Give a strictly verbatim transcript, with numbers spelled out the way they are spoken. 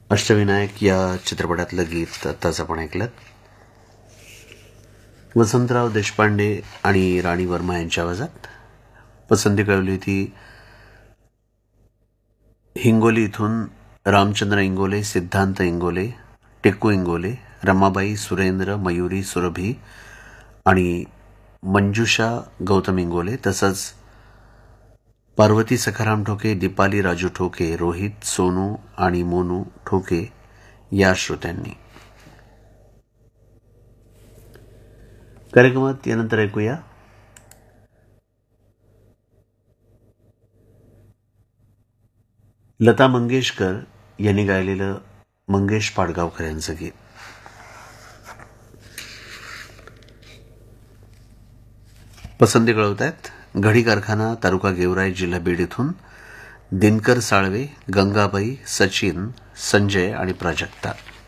अष्टविनायक या चित्रपटातलं गीत आत्ताच आपण ऐकलं. वसंतराव देशपांडे आणि राणी वर्मा यांच्या आवाजात. पसंती कळवली होती हिंगोली इथून रामचंद्र इंगोले, सिद्धांत इंगोले, टेकू इंगोले, रमाबाई, सुरेंद्र, मयुरी, सुरभी आणि मंजुषा गौतम इंगोले, तसंच पार्वती सखाराम ठोके, दीपाली राजू ठोके, रोहित, सोनू आणि मोनू ठोके या श्रोत्यांनी. कार्यक्रमात यानंतर ऐकूया लता मंगेशकर यांनी गायलेलं मंगेश पाडगावकर यांचं गीत. पसंती कळवत आहेत घडी कारखाना, तालुका गेवराई, जिल्हा बीड इथून दिनकर साळवे, गंगाबाई, सचिन, संजय आणि प्राजक्ता.